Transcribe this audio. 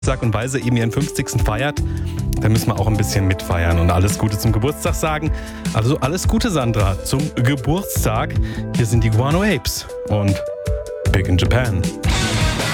Geburtstag und Weise eben ihren 50. feiert, dann müssen wir auch ein bisschen mitfeiern und alles Gute zum Geburtstag sagen. Also alles Gute, Sandra, zum Geburtstag. Hier sind die Guano Apes und Big in Japan.